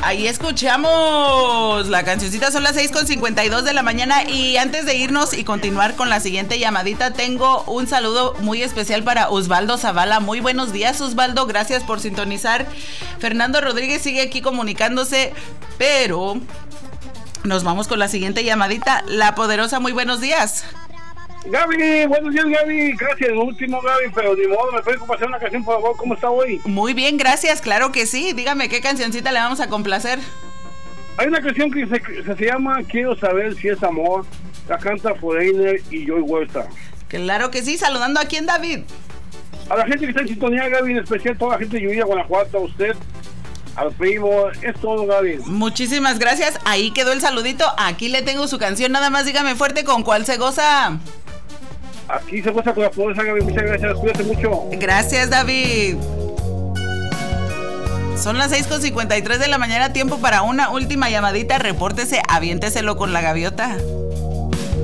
Ahí escuchamos la cancioncita, son las 6:52 de la mañana y antes de irnos y continuar con la siguiente llamadita, tengo un saludo muy especial para Osvaldo Zavala. Muy buenos días, Osvaldo, gracias por sintonizar. Fernando Rodríguez sigue aquí comunicándose, pero nos vamos con la siguiente llamadita. La Poderosa, muy buenos días. Gaby, buenos días, Gaby. Gracias, último, Gaby, pero de modo, ¿me puedes complacer una canción, por favor? ¿Cómo está hoy? Muy bien, gracias, claro que sí. Dígame, ¿qué cancioncita le vamos a complacer? Hay una canción que se llama Quiero saber si es amor. La canta Foreigner y Joy Huerta. Claro que sí, saludando a quién, David. A la gente que está en sintonía, Gaby, en especial toda la gente de Lluvia, Guanajuato, a usted, al primo, es todo, Gaby. Muchísimas gracias, ahí quedó el saludito. Aquí le tengo su canción, nada más dígame fuerte con cuál se goza. Aquí se goza con la Poderosa, Gaby, muchas gracias, cuídate mucho. Gracias, David. Son las 6:53 de la mañana, tiempo para una última llamadita. Repórtese, aviénteselo con la gaviota.